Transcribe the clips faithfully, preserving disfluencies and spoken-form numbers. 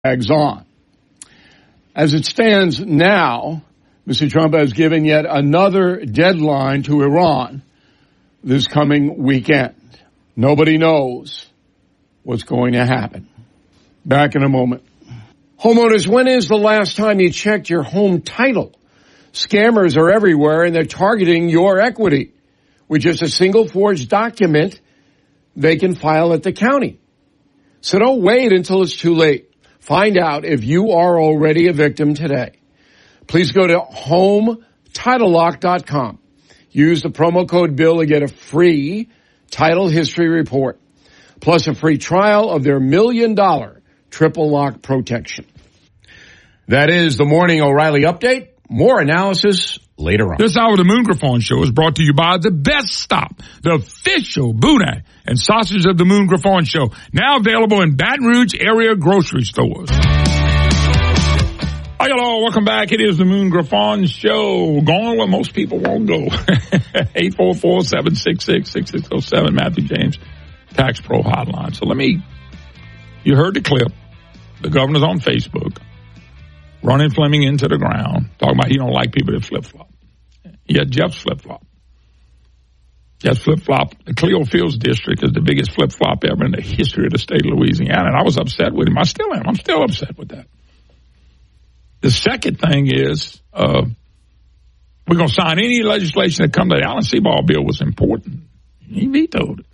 Drags on. As it stands now, Mister Trump has given yet another deadline to Iran this coming weekend. Nobody knows what's going to happen. Back in a moment. Homeowners, when is the last time you checked your home title? Scammers are everywhere and they're targeting your equity with just a single forged document they can file at the county. So don't wait until it's too late. Find out if you are already a victim today. Please go to home title lock dot com. Use the promo code BILL to get a free title history report, plus a free trial of their million dollar triple lock protection. That is the Morning O'Reilly Update. More analysis later on. This hour of the Moon Griffon Show is brought to you by The Best Stop, the official boudin and sausage of the Moon Griffon Show. Now available in Baton Rouge area grocery stores. Hi, hello, welcome back. It is the Moon Griffon Show. Going where most people won't go. eight four four, seven six six, six six zero seven, Matthew James, Tax Pro Hotline. So let me, you heard the clip. The governor's on Facebook, running Fleming into the ground, talking about he don't like people that flip-flop. Yeah, Jeff's flip-flop. Jeff's flip-flop. The Cleo Fields District is the biggest flip-flop ever in the history of the state of Louisiana, and I was upset with him. I still am. I'm still upset with that. The second thing is uh, we're going to sign any legislation that comes. The Alan Seaball bill was important. He vetoed it.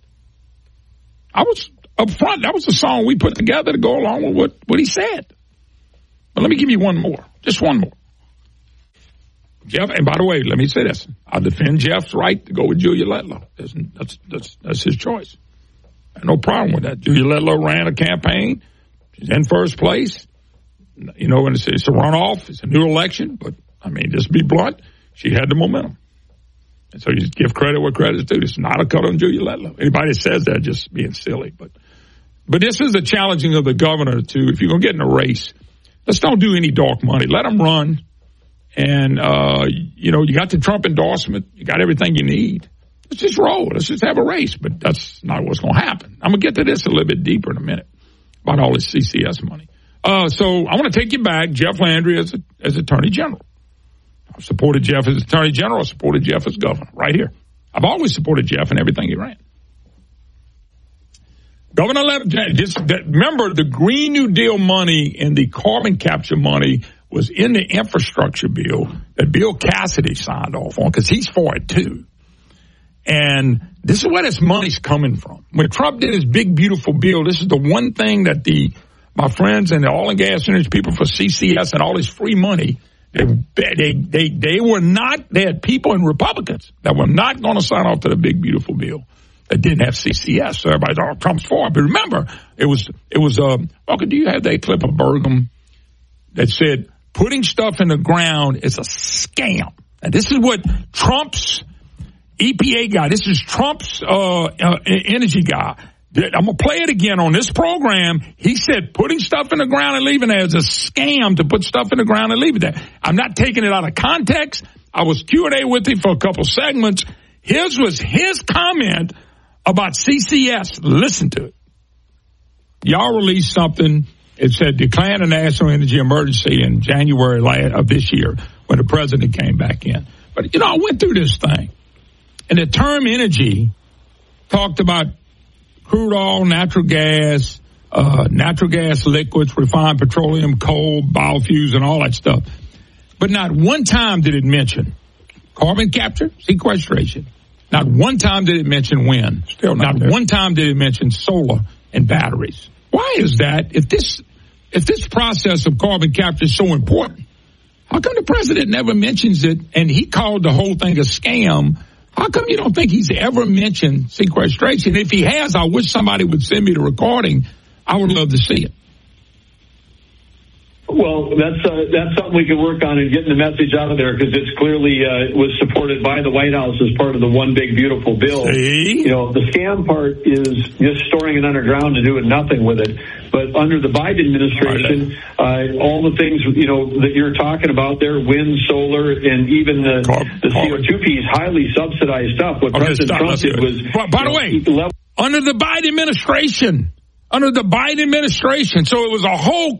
I was up front. That was the song we put together to go along with what, what he said. But let me give you one more. Just one more. Jeff, and by the way, let me say this. I defend Jeff's right to go with Julia Letlow. That's, that's, that's, that's his choice. I have no problem with that. Julia Letlow ran a campaign. She's in first place. You know, and it's, it's a runoff. It's a new election. But, I mean, just be blunt, she had the momentum. And so you just give credit where credit's due. It's not a cut on Julia Letlow. Anybody that says that just being silly. But, but this is the challenging of the governor, too. If you're going to get in a race, let's don't do any dark money. Let them run. And, uh, you know, you got the Trump endorsement. You got everything you need. Let's just roll. Let's just have a race. But that's not what's going to happen. I'm going to get to this a little bit deeper in a minute about all this C C S money. Uh, so I want to take you back, Jeff Landry as, a, as Attorney General. I've supported Jeff as Attorney General. I supported Jeff as governor right here. I've always supported Jeff in everything he ran. Governor Levin, just, remember the Green New Deal money and the carbon capture money was in the infrastructure bill that Bill Cassidy signed off on because he's for it too. And this is where this money's coming from. When Trump did his big, beautiful bill, this is the one thing that the my friends and the oil and gas industry people for C C S and all this free money, they they they, they were not, they had people and Republicans that were not going to sign off to the big, beautiful bill that didn't have C C S. So everybody thought, oh, Trump's for it. But remember, it was, it was, uh, okay, do you have that clip of Burgum that said, putting stuff in the ground is a scam? And this is what Trump's E P A guy, this is Trump's uh, uh, energy guy. I'm going to play it again on this program. He said putting stuff in the ground and leaving it is a scam to put stuff in the ground and leave it there. I'm not taking it out of context. I was Q and A with him for a couple segments. His was his comment about C C S. Listen to it. Y'all released something. It said declaring a national energy emergency in January of this year when the president came back in. But, you know, I went through this thing. And the term energy talked about crude oil, natural gas, uh, natural gas liquids, refined petroleum, coal, biofuels, and all that stuff. But not one time did it mention carbon capture, sequestration. Not one time did it mention wind. Still not, not one time did it mention solar and batteries. Why is that? If this if this process of carbon capture is so important, how come the president never mentions it and he called the whole thing a scam? How come you don't think he's ever mentioned sequestration? If he has, I wish somebody would send me the recording. I would love to see it. Well, that's uh, that's something we can work on and getting the message out of there because it's clearly uh, was supported by the White House as part of the one big beautiful bill. See? You know, the scam part is just storing it underground and doing nothing with it. But under the Biden administration, uh, all the things you know that you're talking about there, wind, solar, and even the, Carb, the C O two piece, highly subsidized stuff. What okay, President stop, Trump did was, by, by the way, level- under the Biden administration. under the Biden administration. So it was a whole